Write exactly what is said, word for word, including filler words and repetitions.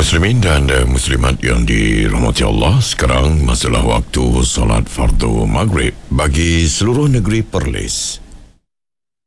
Muslimin dan uh, Muslimat yang dirahmati Allah, sekarang masalah waktu solat fardu maghrib bagi seluruh negeri Perlis.